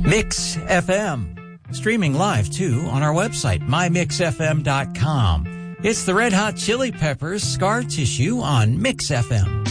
Mix FM. Streaming live, too, on our website, mymixfm.com. It's the Red Hot Chili Peppers, Scar Tissue on Mix FM.